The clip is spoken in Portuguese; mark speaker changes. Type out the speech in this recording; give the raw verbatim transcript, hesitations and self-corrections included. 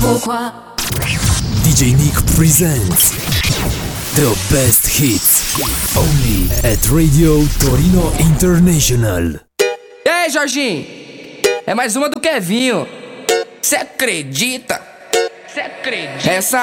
Speaker 1: Pourquoi?
Speaker 2: D J Nick presents the best hits only at Radio Torino International.
Speaker 3: E aí, Jorginho? É mais uma do Kevinho. Cê acredita? Cê acredita? Essa